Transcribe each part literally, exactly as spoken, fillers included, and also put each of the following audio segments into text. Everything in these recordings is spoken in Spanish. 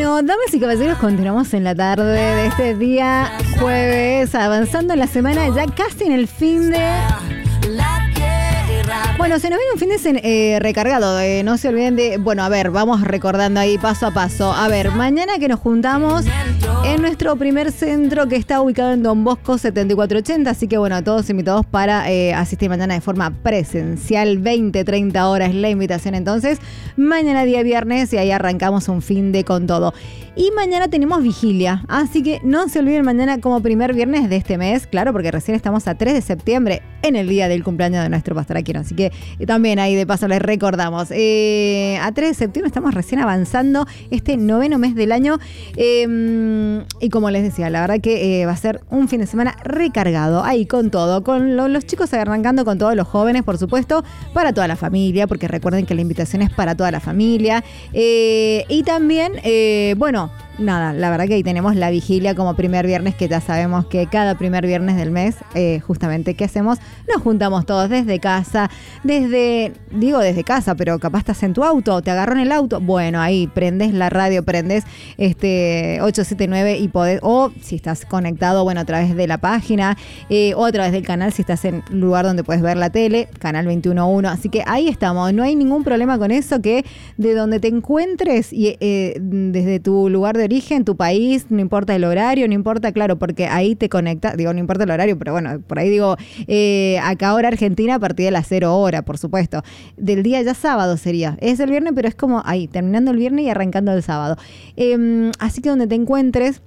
Bueno, damas y caballeros, continuamos en la tarde de este día jueves, avanzando en la semana, ya casi en el fin de... Bueno, se nos viene un fin de semana eh, recargado, eh, no se olviden de... Bueno, a ver, vamos recordando ahí paso a paso. A ver, mañana que nos juntamos en nuestro primer centro que está ubicado en Don Bosco setenta y cuatro ochenta, así que bueno, todos invitados para eh, asistir mañana de forma presencial, veinte, treinta horas la invitación entonces. Mañana día viernes y ahí arrancamos un fin de con todo. Y mañana tenemos vigilia, así que no se olviden mañana como primer viernes de este mes, claro, porque recién estamos a tres de septiembre, en el día del cumpleaños de nuestro pastor Aquino, así que también ahí de paso les recordamos. Eh, a tres de septiembre estamos recién avanzando este noveno mes del año eh, y como les decía, la verdad que eh, va a ser un fin de semana recargado, ahí con todo, con lo, los chicos arrancando con todos los jóvenes, por supuesto, para toda la familia, porque recuerden que la invitación es para toda la familia eh, y también, eh, bueno, nada, la verdad que ahí tenemos la vigilia como primer viernes, que ya sabemos que cada primer viernes del mes, eh, justamente, ¿qué hacemos? Nos juntamos todos desde casa, desde, digo desde casa, pero capaz estás en tu auto, te agarró en el auto, bueno, ahí prendes la radio, prendes este ocho siete nueve y podés, o si estás conectado, bueno, a través de la página, eh, o a través del canal, si estás en un lugar donde puedes ver la tele, canal veintiuno uno, así que ahí estamos, no hay ningún problema con eso, que de donde te encuentres y eh, desde tu lugar de origen, tu país, no importa el horario, no importa, claro, porque ahí te conecta, digo, no importa el horario, pero bueno, por ahí digo, eh, acá hora Argentina a partir de las cero hora, por supuesto, del día ya sábado sería, es el viernes, pero es como ahí, terminando el viernes y arrancando el sábado. Eh, así que donde te encuentres,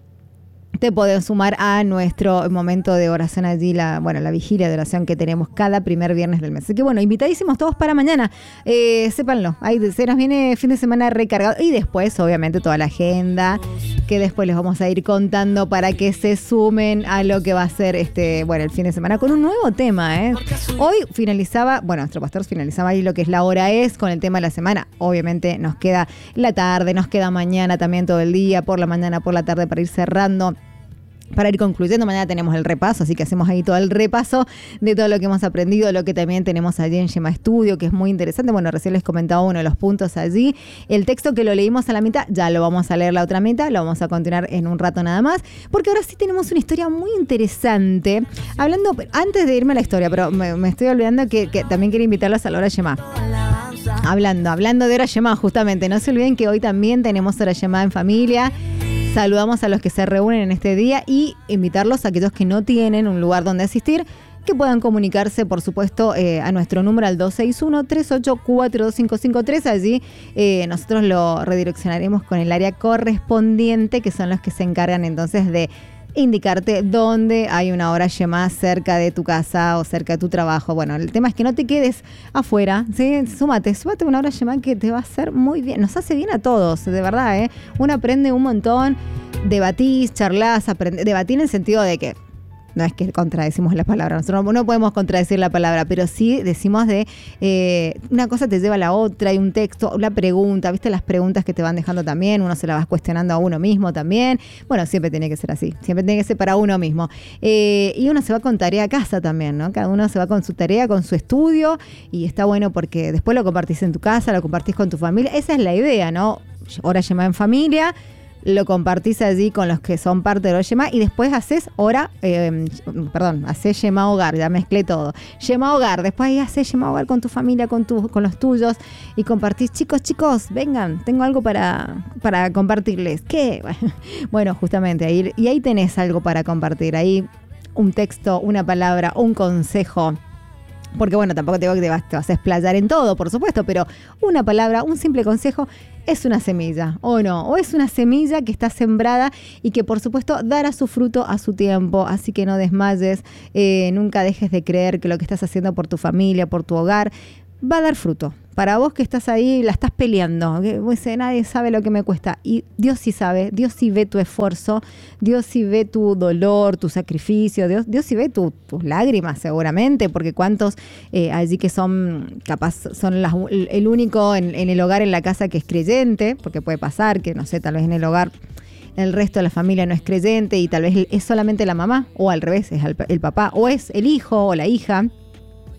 te podés sumar a nuestro momento de oración allí, la, bueno, la vigilia de oración que tenemos cada primer viernes del mes. Así que bueno, invitadísimos todos para mañana. Eh, sépanlo, ahí se nos viene fin de semana recargado. Y después, obviamente, toda la agenda que después les vamos a ir contando para que se sumen a lo que va a ser este, bueno, el fin de semana con un nuevo tema, ¿eh? Hoy finalizaba, bueno, nuestro pastor finalizaba ahí lo que es la hora es con el tema de la semana. Obviamente nos queda la tarde, nos queda mañana también todo el día, por la mañana, por la tarde para ir cerrando. Para ir concluyendo, mañana tenemos el repaso, así que hacemos ahí todo el repaso de todo lo que hemos aprendido, lo que también tenemos allí en Yema Estudio, que es muy interesante. Bueno, recién les comentaba uno de los puntos allí. El texto que lo leímos a la mitad, ya lo vamos a leer la otra mitad, lo vamos a continuar en un rato nada más, porque ahora sí tenemos una historia muy interesante. Hablando, antes de irme a la historia, pero me, me estoy olvidando que, que también quiero invitarlos a la hora Yema. Hablando, hablando de hora Yema, justamente, no se olviden que hoy también tenemos hora Yema en familia. Saludamos a los que se reúnen en este día y invitarlos a aquellos que no tienen un lugar donde asistir, que puedan comunicarse, por supuesto, eh, a nuestro número al dos seis uno, tres ocho cuatro, dos cinco cinco tres. Allí eh, nosotros lo redireccionaremos con el área correspondiente, que son los que se encargan entonces de indicarte dónde hay una hora Yema cerca de tu casa o cerca de tu trabajo. Bueno, el tema es que no te quedes afuera, ¿sí? Súmate, súmate una hora Yema que te va a hacer muy bien. Nos hace bien a todos, de verdad, ¿eh? Uno aprende un montón, debatís, charlás, aprende, debatir en el sentido de que no es que contradecimos la palabra, nosotros no podemos contradecir la palabra, pero sí decimos de eh, una cosa te lleva a la otra, hay un texto, una pregunta, ¿viste? Las preguntas que te van dejando también, uno se las va cuestionando a uno mismo también. Bueno, siempre tiene que ser así, siempre tiene que ser para uno mismo. Eh, y uno se va con tarea a casa también, ¿no? Cada uno se va con su tarea, con su estudio, y está bueno porque después lo compartís en tu casa, lo compartís con tu familia. Esa es la idea, ¿no? Hora Yema en familia. Lo compartís allí con los que son parte de los Yema y después haces hora, eh, perdón, haces Yema Hogar, ya mezclé todo. Yema Hogar, después ahí haces Yema Hogar con tu familia, con, tu, con los tuyos y compartís, chicos, chicos, vengan, tengo algo para, para compartirles. ¿Qué? Bueno, justamente ahí, y ahí tenés algo para compartir, ahí un texto, una palabra, un consejo. Porque bueno, tampoco te digo que te vas, te vas a explayar en todo, por supuesto, pero una palabra, un simple consejo es una semilla, ¿o no? O es una semilla que está sembrada y que por supuesto dará su fruto a su tiempo, así que no desmayes, eh, nunca dejes de creer que lo que estás haciendo por tu familia, por tu hogar, va a dar fruto. Para vos que estás ahí, la estás peleando, que vos dices, nadie sabe lo que me cuesta. Y Dios sí sabe, Dios sí ve tu esfuerzo, Dios sí ve tu dolor, tu sacrificio, Dios, Dios sí ve tu, tus lágrimas seguramente, porque cuántos eh, allí que son, capaz, son las, el único en, en el hogar, en la casa que es creyente, porque puede pasar que, no sé, tal vez en el hogar el resto de la familia no es creyente y tal vez es solamente la mamá, o al revés, es el, el papá, o es el hijo o la hija.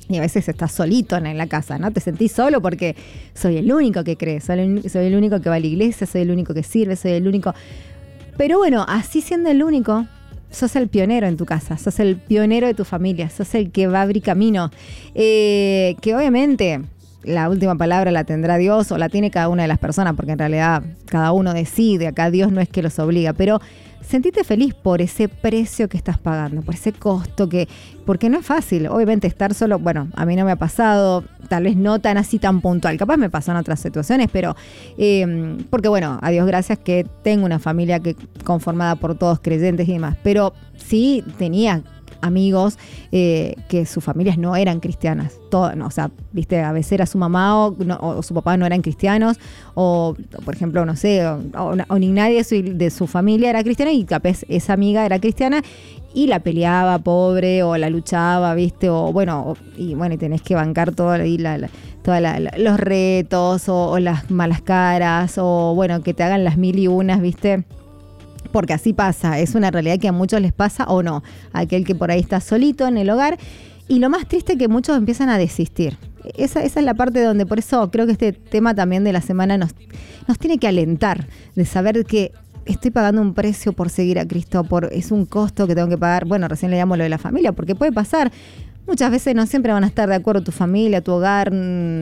Y a veces estás solito en la casa, ¿no? Te sentís solo porque soy el único que cree, soy el, soy el único que va a la iglesia, soy el único que sirve, soy el único... Pero bueno, así siendo el único, sos el pionero en tu casa, sos el pionero de tu familia, sos el que va a abrir camino. Eh, que obviamente la última palabra la tendrá Dios o la tiene cada una de las personas, porque en realidad cada uno decide, acá Dios no es que los obliga, pero... Sentite feliz por ese precio que estás pagando, por ese costo que... Porque no es fácil, obviamente estar solo... Bueno, a mí no me ha pasado, tal vez no tan así tan puntual. Capaz me pasó en otras situaciones, pero... Eh, porque bueno, a Dios gracias que tengo una familia que conformada por todos creyentes y demás. Pero sí tenía amigos eh, que sus familias no eran cristianas. Todo, no, o sea, viste, a veces era su mamá o, no, o su papá no eran cristianos, o por ejemplo, no sé, o, o, o ni nadie de su, de su familia era cristiana y capaz esa amiga era cristiana y la peleaba, pobre, o la luchaba, viste, o bueno, o, y bueno, y tenés que bancar todo ahí la, la, todos la, la, los retos o, o las malas caras, o bueno, que te hagan las mil y unas, viste. Porque así pasa, es una realidad que a muchos les pasa o no, aquel que por ahí está solito en el hogar. Y lo más triste es que muchos empiezan a desistir. Esa, esa es la parte donde, por eso creo que este tema también de la semana nos, nos tiene que alentar, de saber que estoy pagando un precio por seguir a Cristo, por, es un costo que tengo que pagar. Bueno, recién le llamo lo de la familia, porque puede pasar. Muchas veces no siempre van a estar de acuerdo tu familia, tu hogar,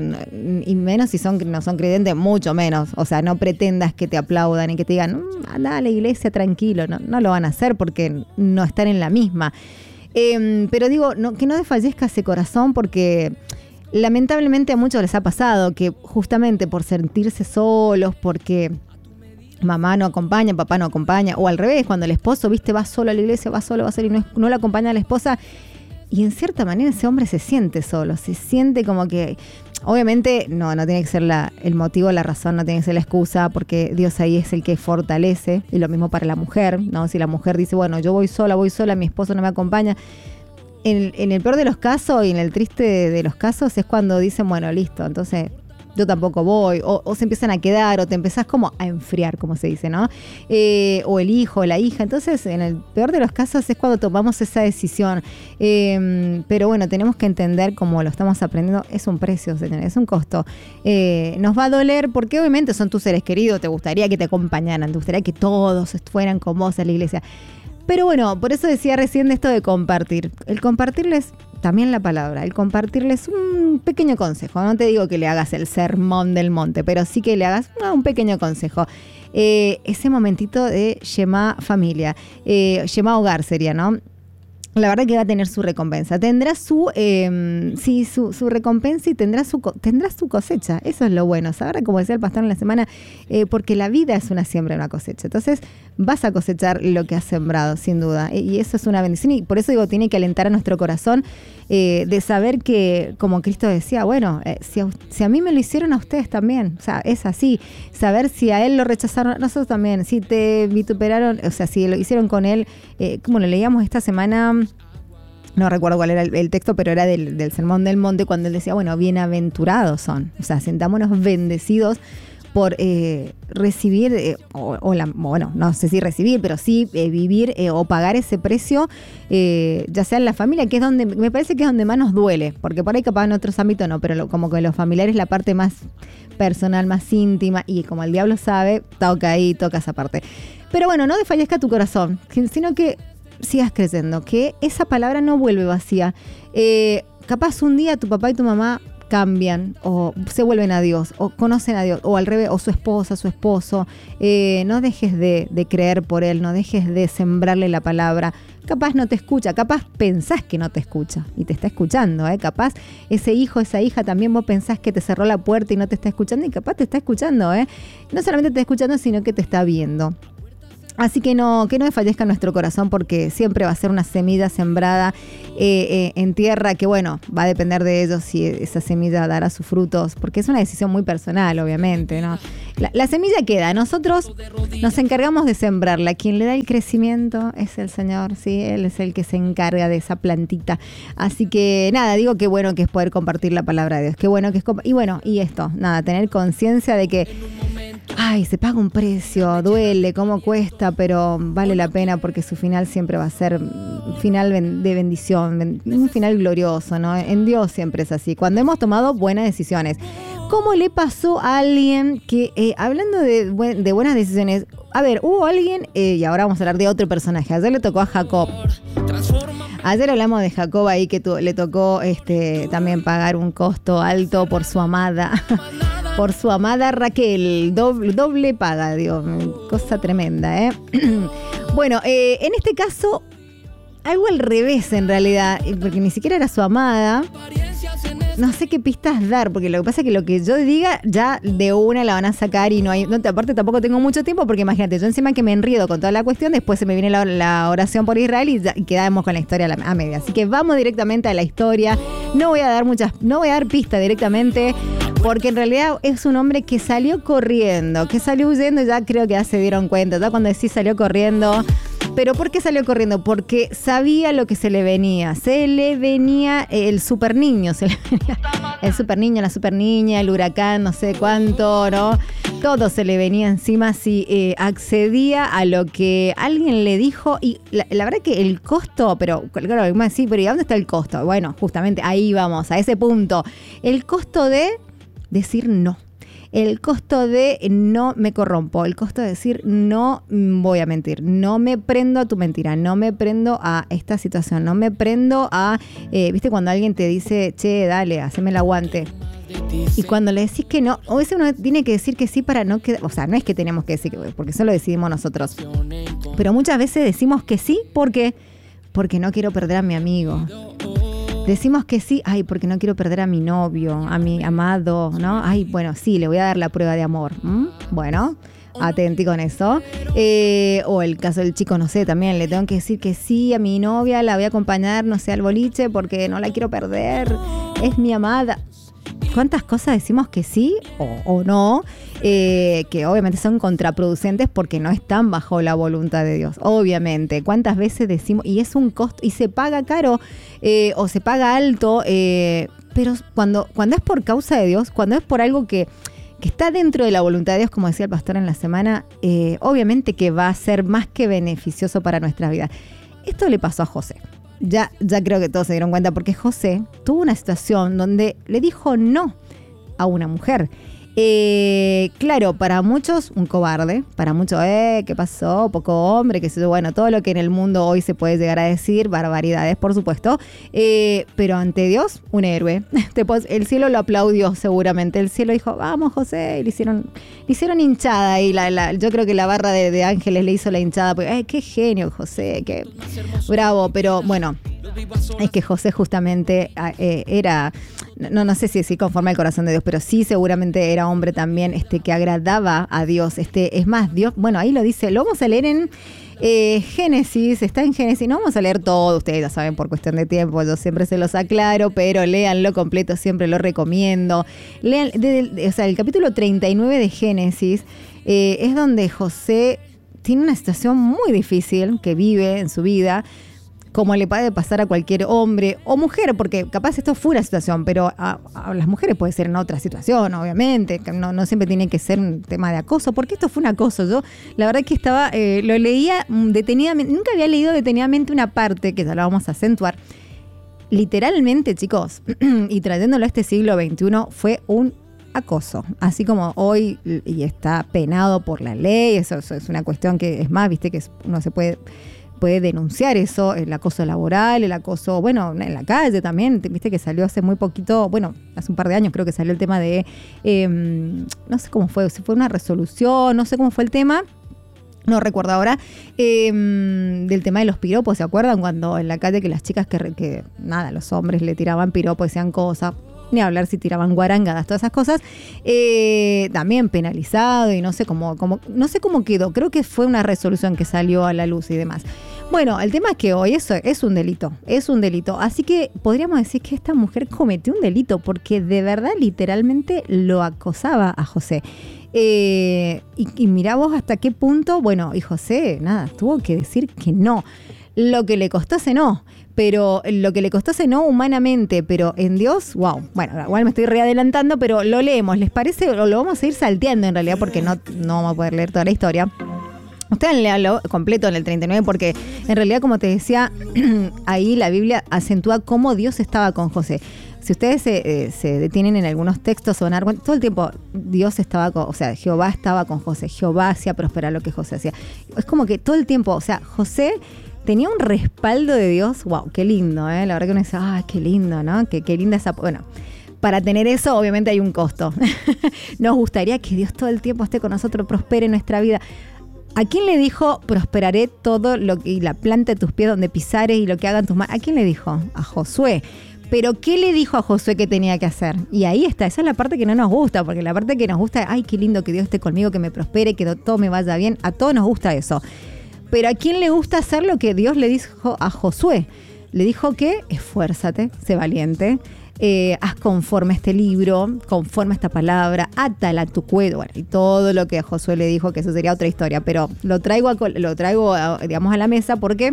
y menos si son, no son creyentes, mucho menos. O sea, no pretendas que te aplaudan y que te digan, mmm, anda a la iglesia tranquilo. No, no lo van a hacer porque no están en la misma. Eh, pero digo, no, que no desfallezca ese corazón, porque lamentablemente a muchos les ha pasado que justamente por sentirse solos, porque mamá no acompaña, papá no acompaña, o al revés, cuando el esposo, viste, va solo a la iglesia, va solo, va solo y no, no lo acompaña a la esposa. Y en cierta manera ese hombre se siente solo, se siente como que, obviamente no, no tiene que ser la, el motivo, la razón, no tiene que ser la excusa, porque Dios ahí es el que fortalece, y lo mismo para la mujer, ¿no? Si la mujer dice, bueno, yo voy sola, voy sola, mi esposo no me acompaña, en, en el peor de los casos y en el triste de, de los casos es cuando dicen, bueno, listo, entonces yo tampoco voy, o, o se empiezan a quedar, o te empezás como a enfriar, como se dice, ¿no? Eh, o el hijo, o la hija. Entonces, en el peor de los casos es cuando tomamos esa decisión. Eh, pero bueno, tenemos que entender, como lo estamos aprendiendo, es un precio, señores, es un costo. Eh, nos va a doler porque obviamente son tus seres queridos, te gustaría que te acompañaran, te gustaría que todos fueran con vos a la iglesia. Pero bueno, por eso decía recién de esto de compartir. El compartirles también la palabra, el compartirles un pequeño consejo. No te digo que le hagas el sermón del monte, pero sí que le hagas no, un pequeño consejo. Eh, ese momentito de Shema familia, eh, Shema hogar sería, ¿no? La verdad que va a tener su recompensa. Tendrá su, eh, sí, su, su recompensa y tendrá su, tendrá su cosecha. Eso es lo bueno. Ahora, como decía el pastor en la semana, eh, porque la vida es una siembra y una cosecha. Entonces, vas a cosechar lo que has sembrado, sin duda. Y eso es una bendición. Y por eso digo, tiene que alentar a nuestro corazón eh, de saber que, como Cristo decía, bueno, eh, si, a, si a mí me lo hicieron, a ustedes también. O sea, es así. Saber si a él lo rechazaron, a nosotros también. Si te vituperaron, o sea, si lo hicieron con él, eh, como lo leíamos esta semana. No recuerdo cuál era el, el texto, pero era del, del Sermón del Monte, cuando él decía, bueno, bienaventurados son. O sea, sentámonos bendecidos por eh, recibir, eh, o, o la, bueno, no sé si recibir, pero sí eh, vivir eh, o pagar ese precio, eh, ya sea en la familia, que es donde, me parece que es donde más nos duele, porque por ahí capaz en otros ámbitos no, pero lo, como que los familiares la parte más personal, más íntima, y como el diablo sabe, toca ahí, toca esa parte. Pero bueno, no desfallezca tu corazón, sino que sigas creyendo, que esa palabra no vuelve vacía. Eh, capaz un día tu papá y tu mamá cambian, o se vuelven a Dios, o conocen a Dios, o al revés, o su esposa, su esposo. Eh, no dejes de, de creer por él, no dejes de sembrarle la palabra. Capaz no te escucha, capaz pensás que no te escucha, y te está escuchando, ¿eh? Capaz ese hijo, esa hija, también vos pensás que te cerró la puerta y no te está escuchando, y capaz te está escuchando, ¿eh? No solamente te está escuchando, sino que te está viendo. Así que no, que no desfallezca nuestro corazón, porque siempre va a ser una semilla sembrada eh, eh, en tierra que, bueno, va a depender de ellos si esa semilla dará sus frutos, porque es una decisión muy personal, obviamente, ¿no? La, la semilla queda, nosotros nos encargamos de sembrarla. Quien le da el crecimiento es el Señor, ¿sí? Él es el que se encarga de esa plantita. Así que, nada, digo qué bueno que es poder compartir la palabra de Dios, qué bueno que es... Y bueno, y esto, nada, tener conciencia de que Ay, se paga un precio, duele, cómo cuesta, pero vale la pena porque su final siempre va a ser un final de bendición, un final glorioso, ¿no? En Dios siempre es así, cuando hemos tomado buenas decisiones. ¿Cómo le pasó a alguien que, eh, hablando de, buen, de buenas decisiones, a ver, hubo alguien, eh, y ahora vamos a hablar de otro personaje, ayer le tocó a Jacob. Ayer hablamos de Jacob ahí que tu, le tocó este, también pagar un costo alto por su amada. Por su amada Raquel, doble, doble paga, Dios, cosa tremenda, ¿eh? Bueno, eh, en este caso, algo al revés en realidad, porque ni siquiera era su amada. No sé qué pistas dar, porque lo que pasa es que lo que yo diga ya de una la van a sacar y no hay... No, aparte tampoco tengo mucho tiempo porque imagínate, yo encima que me enriedo con toda la cuestión, después se me viene la, la oración por Israel y, ya, y quedamos con la historia a, la, a media. Así que vamos directamente a la historia. No voy a dar muchas, no voy a dar pistas directamente porque en realidad es un hombre que salió corriendo, que salió huyendo y ya creo que ya se dieron cuenta. Ya cuando decís salió corriendo... ¿Pero por qué salió corriendo? Porque sabía lo que se le venía. Se le venía el super niño, se le venía el super niño, la super niña, el huracán, no sé cuánto, ¿no? Todo se le venía encima si eh, accedía a lo que alguien le dijo. Y la, la verdad que el costo, pero claro, me decís, pero ¿y dónde está el costo? Bueno, justamente ahí vamos, a ese punto. El costo de decir no. El costo de no me corrompo, el costo de decir no voy a mentir, no me prendo a tu mentira, no me prendo a esta situación, no me prendo a, eh, viste cuando alguien te dice, che, dale, haceme el aguante. Y cuando le decís que no, o ese uno tiene que decir que sí para no quedar, o sea, no es que tenemos que decir que, porque eso lo decidimos nosotros, pero muchas veces decimos que sí porque, porque no quiero perder a mi amigo. Decimos que sí, ay, porque no quiero perder a mi novio, a mi amado, ¿no? Ay, bueno, sí, le voy a dar la prueba de amor. ¿Mm? Bueno, atenti con eso. Eh, o el caso del chico, no sé, también le tengo que decir que sí a mi novia, la voy a acompañar, no sé, al boliche porque no la quiero perder, es mi amada. ¿Cuántas cosas decimos que sí o, o no? Eh, que obviamente son contraproducentes porque no están bajo la voluntad de Dios, obviamente. ¿Cuántas veces decimos, y es un costo, y se paga caro eh, o se paga alto, eh, pero cuando, cuando es por causa de Dios, cuando es por algo que, que está dentro de la voluntad de Dios, como decía el pastor en la semana, eh, obviamente que va a ser más que beneficioso para nuestras vidas. Esto le pasó a José. Ya, ya creo que todos se dieron cuenta porque José tuvo una situación donde le dijo no a una mujer. Eh, claro, para muchos un cobarde, para muchos, eh, ¿qué pasó? Poco hombre, que sé yo, bueno, todo lo que en el mundo hoy se puede llegar a decir, barbaridades, por supuesto, eh, pero ante Dios, un héroe. El cielo lo aplaudió seguramente, el cielo dijo, vamos José, y le hicieron, le hicieron hinchada y la, la, yo creo que la barra de, de ángeles le hizo la hinchada, porque, ay, qué genio José, qué bravo, pero bueno. Es que José justamente eh, era, no, no sé si decir conforme al corazón de Dios, pero sí seguramente era hombre también este, que agradaba a Dios. Este, es más, Dios, bueno, ahí lo dice, lo vamos a leer en eh, Génesis, está en Génesis, no vamos a leer todo, ustedes ya saben por cuestión de tiempo, yo siempre se los aclaro, pero léanlo completo, siempre lo recomiendo. Lean, de, de, o sea, el capítulo treinta y nueve de Génesis eh, es donde José tiene una situación muy difícil que vive en su vida, como le puede pasar a cualquier hombre o mujer, porque capaz esto fue una situación, pero a, a las mujeres puede ser en otra situación, obviamente, no, no siempre tiene que ser un tema de acoso, porque esto fue un acoso. Yo, la verdad es que estaba, eh, lo leía detenidamente, nunca había leído detenidamente una parte, que ya la vamos a acentuar. Literalmente, chicos, y trayéndolo a este siglo veintiuno, fue un acoso, así como hoy y está penado por la ley, eso, eso es una cuestión que es más, viste, que uno se puede... puede denunciar eso, el acoso laboral, el acoso, bueno, en la calle también, viste que salió hace muy poquito, bueno, hace un par de años creo que salió el tema de, eh, no sé cómo fue, si fue una resolución, no sé cómo fue el tema, no recuerdo ahora, eh, del tema de los piropos, ¿se acuerdan? Cuando en la calle que las chicas que, que nada, los hombres le tiraban piropos, decían cosas, ni hablar si tiraban guarangadas, todas esas cosas, eh, también penalizado y no sé cómo, cómo, no sé cómo quedó, creo que fue una resolución que salió a la luz y demás. Bueno, el tema es que hoy eso es un delito, es un delito, así que podríamos decir que esta mujer cometió un delito porque de verdad literalmente lo acosaba a José. Eh, y, y mirá vos hasta qué punto, bueno, y José, nada, tuvo que decir que no. Lo que le costase no, pero lo que le costase no humanamente, pero en Dios, wow. Bueno, igual me estoy readelantando, pero lo leemos, ¿les parece? O lo vamos a ir salteando en realidad porque no, no vamos a poder leer toda la historia. Ustedes léanlo completo en el treinta y nueve porque en realidad, como te decía, ahí la Biblia acentúa cómo Dios estaba con José. Si ustedes se, eh, se detienen en algunos textos, van a dar cuenta, todo el tiempo Dios estaba con, o sea, Jehová estaba con José, Jehová hacía prosperar lo que José hacía. Es como que todo el tiempo, o sea, José tenía un respaldo de Dios, wow, qué lindo, ¿eh? La verdad que uno dice, ah, qué lindo, ¿no? Qué, qué linda esa, bueno. Para tener eso, obviamente hay un costo. Nos gustaría que Dios todo el tiempo esté con nosotros, prospere nuestra vida. ¿A quién le dijo, prosperaré todo lo que, y la planta de tus pies donde pisares y lo que hagan tus manos? ¿A quién le dijo? A Josué. Pero ¿qué le dijo a Josué que tenía que hacer? Y ahí está, esa es la parte que no nos gusta, porque la parte que nos gusta es, ay, qué lindo que Dios esté conmigo, que me prospere, que todo me vaya bien. A todos nos gusta eso. Pero ¿a quién le gusta hacer lo que Dios le dijo a Josué? Le dijo que esfuérzate, sé valiente, eh, haz conforme a este libro, conforme a esta palabra, átala a tu cuello. Bueno, y todo lo que a Josué le dijo, que eso sería otra historia, pero lo traigo, a, lo traigo a, digamos, a la mesa porque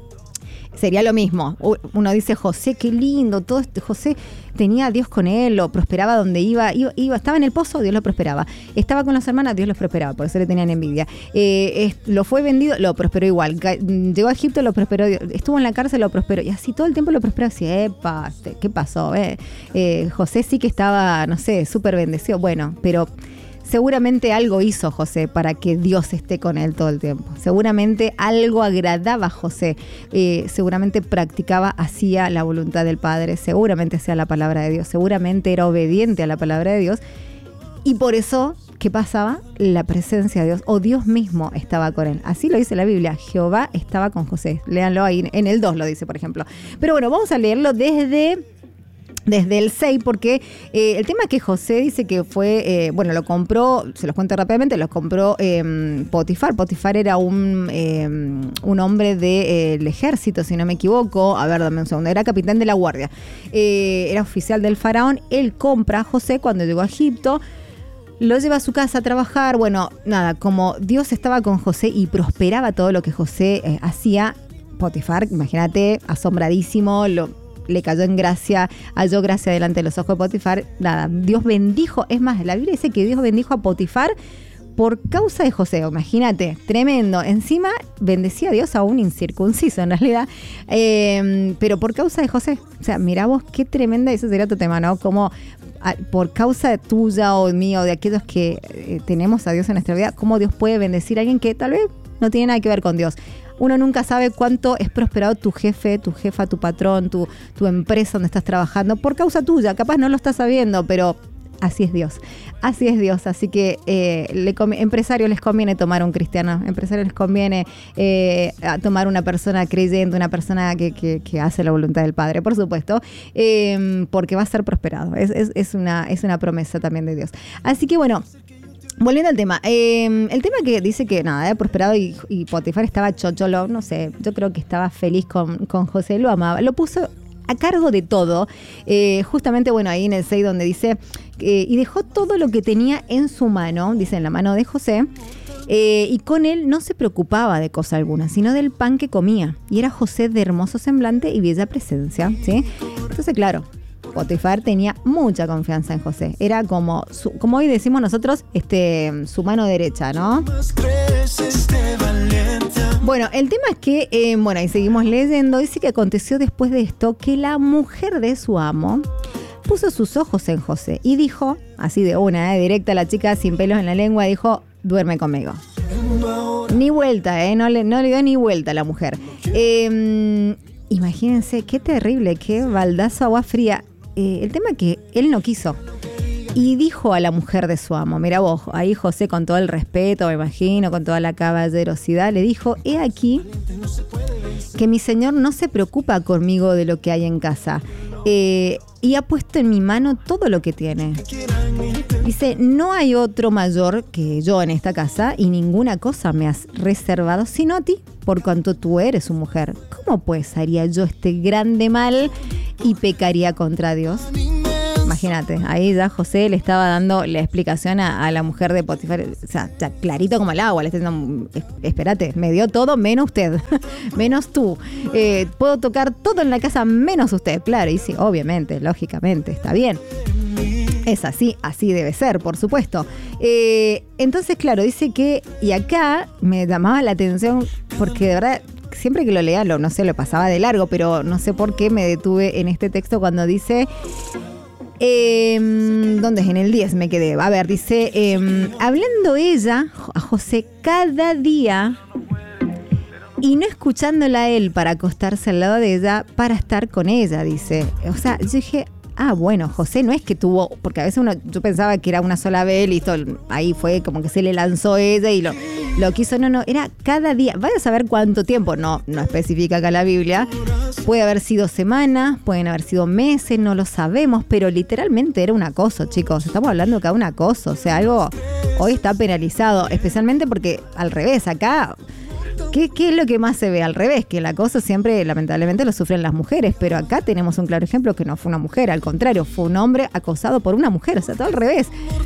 sería lo mismo. Uno dice, José, qué lindo, todo este, José tenía a Dios con él, lo prosperaba donde iba, iba, iba, estaba en el pozo, Dios lo prosperaba. Estaba con las hermanas, Dios los prosperaba, por eso le tenían envidia. Eh, es, lo fue vendido, lo prosperó igual. Llegó a Egipto, lo prosperó. Estuvo en la cárcel, lo prosperó. Y así todo el tiempo lo prosperó. Así, epa, ¿qué pasó? Eh? Eh, José sí que estaba, no sé, súper bendecido. Bueno, pero seguramente algo hizo José para que Dios esté con él todo el tiempo. Seguramente algo agradaba a José. Eh, seguramente practicaba, hacía la voluntad del Padre. Seguramente hacía la palabra de Dios. Seguramente era obediente a la palabra de Dios. Y por eso, ¿qué pasaba? La presencia de Dios, o Dios mismo estaba con él. Así lo dice la Biblia. Jehová estaba con José. Léanlo ahí, en el dos lo dice, por ejemplo. Pero bueno, vamos a leerlo desde... Desde el seis, porque eh, el tema es que José dice que fue, eh, bueno, lo compró, se los cuento rápidamente, lo compró eh, Potifar. Potifar era un, eh, un hombre del ejército, si no me equivoco. A ver, dame un segundo, era capitán de la guardia. Eh, era oficial del faraón. Él compra a José cuando llegó a Egipto. Lo lleva a su casa a trabajar. Bueno, nada, como Dios estaba con José y prosperaba todo lo que José eh, hacía, Potifar, imagínate, asombradísimo, lo... le cayó en gracia, halló gracia delante de los ojos de Potifar. Nada, Dios bendijo. Es más, la Biblia dice que Dios bendijo a Potifar por causa de José. Imagínate, tremendo. Encima bendecía a Dios a un incircunciso en realidad, eh, pero por causa de José. O sea, mirá vos qué tremenda, eso sería tu tema, ¿no? Como a, por causa tuya o mía o de aquellos que eh, tenemos a Dios en nuestra vida, cómo Dios puede bendecir a alguien que tal vez no tiene nada que ver con Dios. Uno nunca sabe cuánto es prosperado tu jefe, tu jefa, tu patrón, tu, tu empresa donde estás trabajando por causa tuya. Capaz no lo estás sabiendo, pero así es Dios. Así es Dios. Así que eh, le empresarios les conviene tomar un cristiano. Empresarios les conviene eh, tomar una persona creyente, una persona que, que, que hace la voluntad del Padre, por supuesto, eh, porque va a ser prosperado. Es, es, es, una, es una promesa también de Dios. Así que bueno, volviendo al tema, eh, el tema que dice que nada, había prosperado y, y Potifar estaba chocholo, no sé, yo creo que estaba feliz con, con José, lo amaba, lo puso a cargo de todo, eh, justamente bueno ahí en el seis donde dice, eh, y dejó todo lo que tenía en su mano, dice en la mano de José, eh, y con él no se preocupaba de cosa alguna, sino del pan que comía, y era José de hermoso semblante y bella presencia, ¿sí? Entonces claro, Potifar tenía mucha confianza en José. Era como, su, como hoy decimos nosotros, este, su mano derecha, ¿no? Bueno, el tema es que, eh, bueno, y seguimos leyendo, dice que aconteció después de esto que la mujer de su amo puso sus ojos en José y dijo, así de una, eh, directa, la chica sin pelos en la lengua, dijo, duerme conmigo. Ni vuelta, ¿eh? No le, no le dio ni vuelta a la mujer. Eh, imagínense, qué terrible, qué baldazo agua fría. Eh, el tema es que él no quiso y dijo a la mujer de su amo, mira vos, ahí José con todo el respeto, me imagino, con toda la caballerosidad, le dijo, he aquí que mi señor no se preocupa conmigo de lo que hay en casa, eh, y ha puesto en mi mano todo lo que tiene. Dice, no hay otro mayor que yo en esta casa y ninguna cosa me has reservado sino a ti, por cuanto tú eres su mujer. ¿Cómo pues haría yo este grande mal y pecaría contra Dios? imagínate, ahí ya José le estaba dando la explicación a, a la mujer de Potifar, o sea, ya clarito como el agua, le está diciendo, espérate, me dio todo menos usted, menos tú, eh, puedo tocar todo en la casa menos usted, claro, y sí, obviamente, lógicamente, está bien. Es así, así debe ser, por supuesto. Eh, entonces, claro, dice que, y acá me llamaba la atención, porque de verdad, siempre que lo leía, lo, no sé, lo pasaba de largo, pero no sé por qué me detuve en este texto cuando dice, eh, ¿dónde es? En el diez me quedé. A ver, dice, eh, hablando ella a José cada día y no escuchándola a él para acostarse al lado de ella, para estar con ella, dice. O sea, yo dije, ah, bueno, José no es que tuvo, porque a veces uno, yo pensaba que era una sola vez, listo, ahí fue como que se le lanzó ella y lo, lo quiso, no, no, era cada día, vaya a saber cuánto tiempo, no, no especifica acá la Biblia, puede haber sido semanas, pueden haber sido meses, no lo sabemos, pero literalmente era un acoso, chicos, estamos hablando de cada un acoso, o sea, algo hoy está penalizado, especialmente porque al revés, acá... ¿Qué, ¿Qué es lo que más se ve? Al revés, que el acoso siempre, lamentablemente, lo sufren las mujeres, pero acá tenemos un claro ejemplo que no fue una mujer, al contrario, fue un hombre acosado por una mujer, o sea, todo al revés.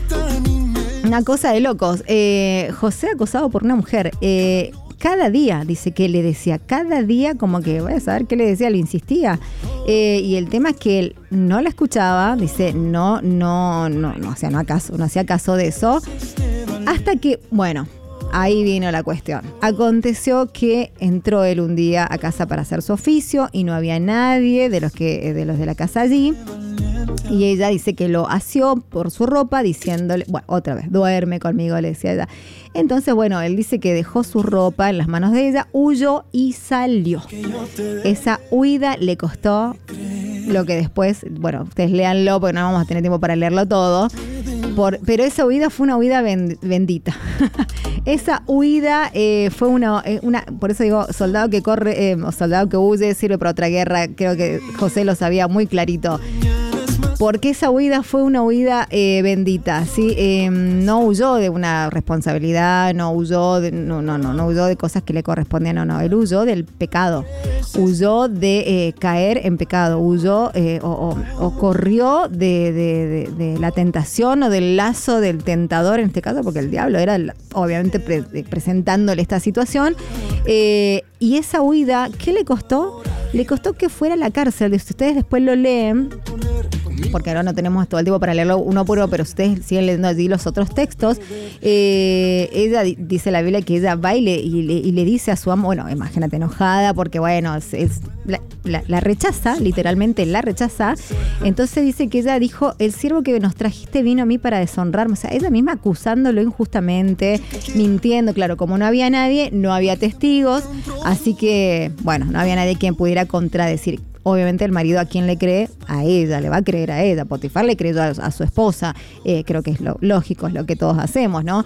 Una cosa de locos. Eh, José acosado por una mujer. Eh, cada día, dice que le decía, cada día como que, voy a saber qué le decía, le insistía. Eh, y el tema es que él no la escuchaba, dice, no, no, no, no, o sea, no, acaso, no hacía caso de eso, hasta que, bueno... Ahí vino la cuestión. Aconteció que entró él un día a casa para hacer su oficio y no había nadie de los que de los de la casa allí. Y ella dice que lo asió por su ropa diciéndole, bueno, otra vez, duerme conmigo, le decía ella. Entonces, bueno, él dice que dejó su ropa en las manos de ella, huyó y salió. Esa huida le costó lo que después, bueno, ustedes léanlo porque no vamos a tener tiempo para leerlo todo. Por, pero esa huida fue una huida ben, bendita. Esa huida eh, fue una, una, por eso digo, soldado que corre, eh, o soldado que huye sirve para otra guerra. Creo que José lo sabía muy clarito. Porque esa huida fue una huida eh, bendita, ¿sí? Eh, no huyó de una responsabilidad, no huyó de, no, no, no, no huyó de cosas que le correspondían, no, no. Él huyó del pecado, huyó de eh, caer en pecado, huyó eh, o, o, o corrió de, de, de, de la tentación o del lazo del tentador, en este caso, porque el diablo era obviamente pre, presentándole esta situación. Eh, y esa huida, ¿qué le costó? Le costó que fuera a la cárcel. Si ustedes después lo leen, porque ahora no tenemos todo el tiempo para leerlo uno por uno, pero ustedes siguen leyendo allí los otros textos. Eh, ella dice la Biblia que ella va y le, y le, y le dice a su amo, bueno, imagínate, enojada, porque bueno, es, es, la, la, la rechaza, literalmente la rechaza. Entonces dice que ella dijo, el siervo que nos trajiste vino a mí para deshonrarme. O sea, ella misma acusándolo injustamente, mintiendo. Claro, como no había nadie, no había testigos, así que, bueno, no había nadie quien pudiera contradecir. Obviamente el marido, ¿a quién le cree? A ella, le va a creer a ella. Potifar le creyó a, a su esposa. Eh, creo que es lo lógico, es lo que todos hacemos, ¿no?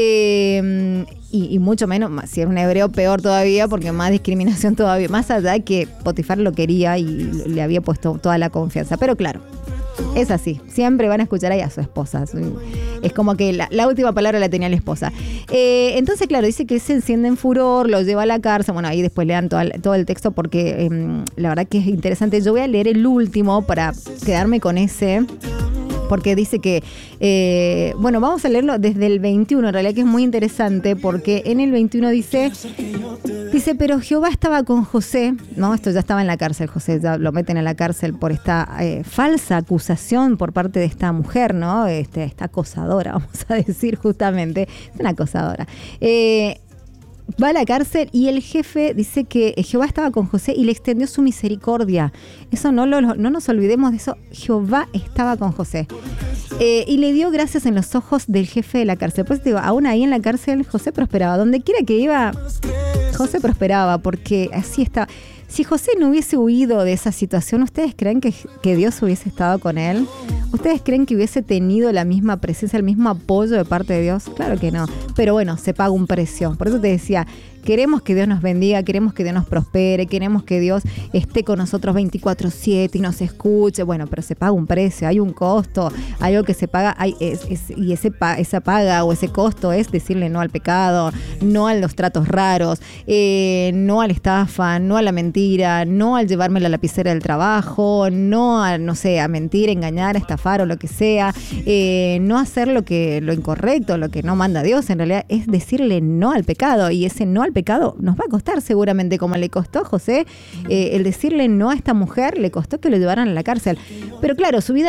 Eh, y, y mucho menos, si es un hebreo, peor todavía, porque más discriminación todavía. Más allá de que Potifar lo quería y le había puesto toda la confianza. Pero claro, es así, siempre van a escuchar ahí a su esposa. Es como que la, la última palabra la tenía la esposa. Eh, entonces, claro, dice que se enciende en furor, lo lleva a la cárcel. Bueno, ahí después lean todo el, todo el texto porque eh, la verdad que es interesante. Yo voy a leer el último para quedarme con ese, porque dice que, eh, bueno, vamos a leerlo desde el veintiuno, en realidad que es muy interesante, porque en el veintiuno dice... Dice, pero Jehová estaba con José, ¿no? Esto ya estaba en la cárcel, José, ya lo meten a la cárcel por esta eh, falsa acusación por parte de esta mujer, ¿no? Este, esta acosadora, vamos a decir justamente, es una acosadora. Eh, va a la cárcel y el jefe dice que Jehová estaba con José y le extendió su misericordia. Eso no, lo, no nos olvidemos de eso, Jehová estaba con José. Eh, y le dio gracias en los ojos del jefe de la cárcel. Pues digo, aún ahí en la cárcel José prosperaba. Donde quiera que iba, José prosperaba, porque así está. Si José no hubiese huido de esa situación, ¿ustedes creen que, que Dios hubiese estado con él? ¿Ustedes creen que hubiese tenido la misma presencia, el mismo apoyo de parte de Dios? Claro que no. Pero bueno, se paga un precio. Por eso te decía, queremos que Dios nos bendiga, queremos que Dios nos prospere, queremos que Dios esté con nosotros veinticuatro siete y nos escuche. Bueno, pero se paga un precio, hay un costo, hay algo que se paga, hay, es, es, y ese pa, esa paga o ese costo es decirle no al pecado, no a los tratos raros, eh, no a la estafa, no a la mentira, no al llevarme la lapicera del trabajo, no a, no sé, a mentir, engañar, estafar. estafar o lo que sea, eh, no hacer lo que lo incorrecto, lo que no manda Dios, en realidad es decirle no al pecado, y ese no al pecado nos va a costar seguramente, como le costó a José, eh, el decirle no a esta mujer, le costó que lo llevaran a la cárcel. Pero claro, su vida